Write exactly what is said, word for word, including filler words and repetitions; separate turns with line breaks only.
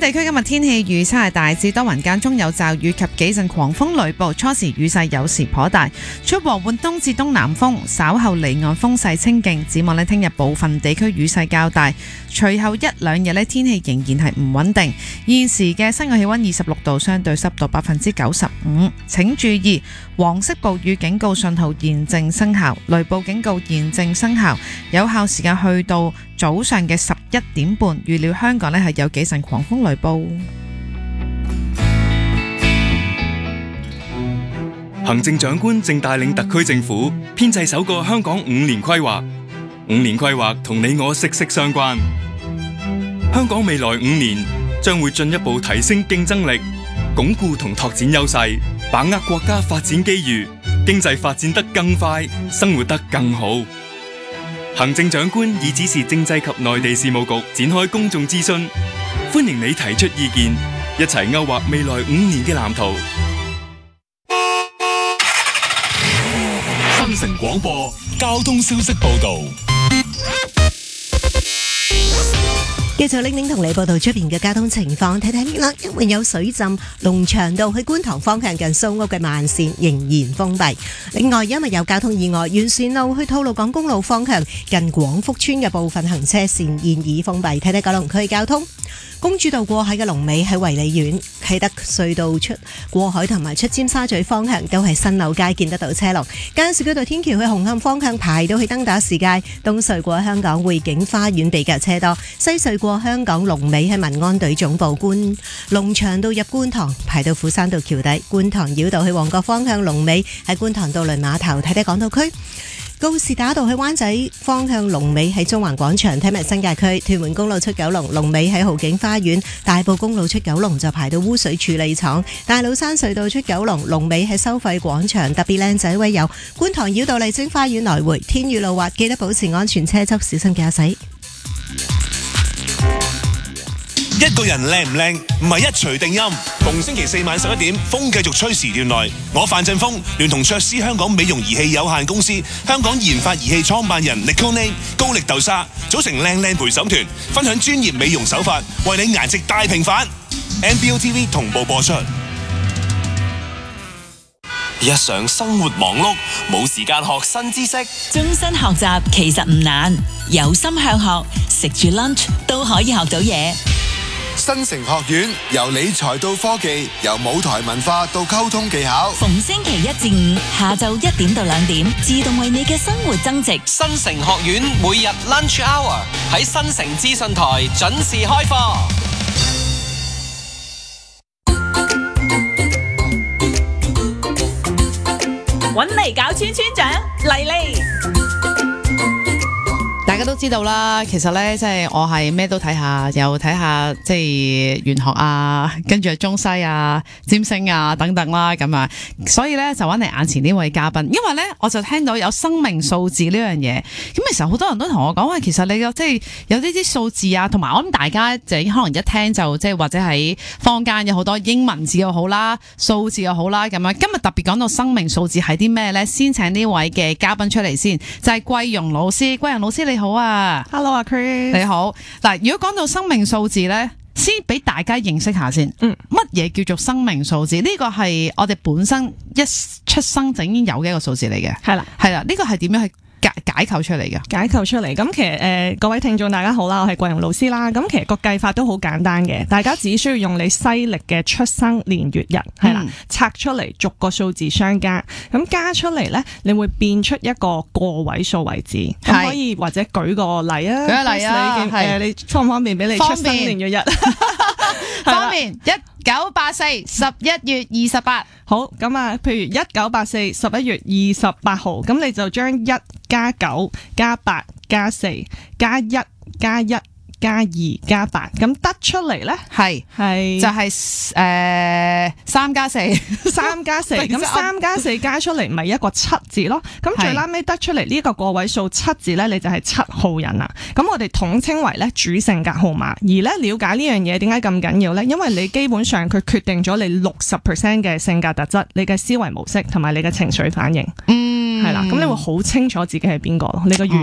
地區今日天氣預測係大致多雲間中有驟雨及幾陣狂風雷暴，初時雨勢有時頗大，吹和緩東至東南風，稍後離岸風勢清勁。展望呢，聽日部分地區雨勢較大，隨後一兩日呢，天氣仍然係唔穩定。現時嘅室外氣溫二十六度，相對濕度百分之九十五。請注意，黃色暴雨警告信號現正生效，雷暴警告現正生效，有效時間去到早上嘅十一點半。預料香港呢係有幾陣狂風雷暴。
行政長官正帶領特區政府編製首個香港五年規劃，五年規劃同你我息息相關。香港未來五年將會進一步提升競爭力，鞏固同拓展優勢，把握國家發展機遇，經濟發展得更快，生活得更好。行政長官已指示政制及內地事務局展開公眾諮詢，歡迎你提出意見，一齊勾畫未來五年嘅藍圖。
新城廣播交通消息報道。
繼續玲玲同你報道出邊嘅交通情況，睇睇啦，因為有水浸，龍翔道去觀塘方向近蘇屋嘅慢線仍然封閉。另外，因為有交通意外，元線路去吐露港公路方向近廣福村嘅部分行車線現已封閉。睇睇九龍區交通。公主道過海嘅龍尾喺維里苑，啟德隧道出過海同埋出尖沙咀方向都係新樓街見得到車龍。加士居道天橋去紅磡方向排到去登打士街，東隧過香港匯景花園比較車多，西隧過香港龍尾喺民安隊總部，觀龍翔道入觀塘排到斧山道橋底，觀塘繞道去旺角方向龍尾喺觀塘渡輪碼頭。睇睇港島區。告士打道去灣仔方向龍尾喺中環廣場，睇埋新界區屯門公路出九龍龍尾喺豪景花園，大埔公路出九龍就排到污水處理廠，大老山隧道出九龍龍尾喺收費廣場，特別靚仔威有觀塘繞道麗晶花園來回，天雨路滑記得保持安全車速，小心駕駛。
一個人靚唔靚唔係一錘定音。逢星期四晚十一點，風繼續吹時段內，我范振鋒聯同卓斯香港美容儀器有限公司、香港研發儀器創辦人 Nicole 高力豆沙組成靚靚陪審團，分享專業美容手法，為你顏值大平反。N B O T V 同步播出。日常生活忙碌，冇時間學新知識。
終身學習其實唔難，有心向學，食住 lunch 都可以學到嘢。
新城學院由理財到科技，由舞台文化到溝通技巧，
逢星期一至五下晝一點到兩點，自動為你嘅生活增值。
新城學院每日 lunch hour 喺新城資訊台準時開課。
搵嚟搞村村長嚟嚟。
大家都知道啦，其實咧即係我係咩都睇下，又睇下即係玄學啊，跟住中西啊、占星啊等等啦咁啊，所以咧就揾嚟眼前呢位嘉賓，因為咧我就聽到有生命數字呢樣嘢，咁其實好多人都同我講話，其實你個即係有呢啲數字啊，同埋我諗大家就可能一聽就即係或者喺坊間有好多英文字又好啦，數字又好啦咁樣。今日特別講到生命數字係啲咩咧？先請呢位嘅嘉賓出嚟先，就係桂蓉老師。桂蓉老師你好啊
，Hello 啊 Chris，
你好。嗱，如果講到生命數字咧，先俾大家認識下先。嗯，乜嘢叫做生命數字？呢個係我哋本身一出生就已經有嘅一個數字嚟嘅。係啦，係啦，呢個係點樣去解解構出嚟嘅？解構出嚟，咁其實誒、呃、各位聽眾大家好啦，我係桂蓉老師啦。咁其實個計法都好簡單嘅，大家只需要用你西曆嘅出生年月日係啦、嗯，拆出嚟逐個數字相加，咁加出嚟咧，你會變出一個個位數為止。咁可以或者舉個例啊，舉個例啊，誒、呃、你方唔方便俾你出生年月日？方便，一九八四十一月二十八。好，咁啊，譬如一九八四十一月二十八號，咁你就將一加九加八加四加一加一加二加八，咁得出嚟咧係係就係誒三加四，三加四，咁三加四加出嚟咪一個七字咯。咁最拉尾得出嚟呢個個位數七字咧，你就係七號人啦。咁我哋統稱為咧主性格號碼。而咧了解呢樣嘢點解咁緊要咧？因為你基本上佢決定咗你六十 percent 嘅性格特質、你嘅思維模式同埋你嘅情緒反應。嗯，係啦，咁你會好清楚自己係邊個咯，你個原